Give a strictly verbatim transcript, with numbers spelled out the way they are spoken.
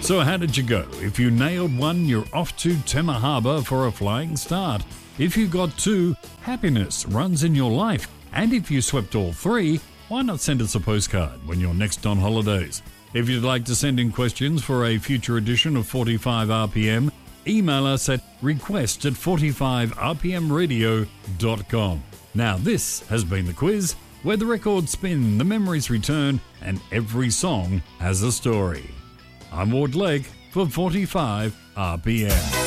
So how did you go? If you nailed one, you're off to Tema Harbour for a flying start. If you got two, happiness runs in your life. And if you swept all three, why not send us a postcard when you're next on holidays? If you'd like to send in questions for a future edition of forty-five R P M, email us at request at forty-five r p m radio dot com. Now this has been The Quiz, where the records spin, the memories return, and every song has a story. I'm Ward Lake for forty-five R P M.